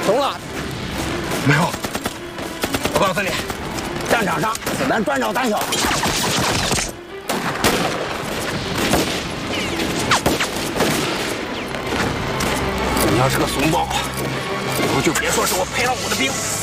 中了。 没有。我告诉你， 战场上子弹断少打小。你要是个怂包，以后就别说是我陪了我的兵。